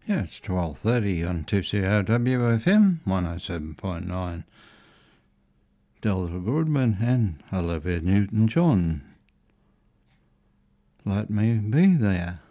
Yeah, it's 12:30 on 2CRWFM 107.9. Delta Goodman and Olivia Newton-John. Let me be there.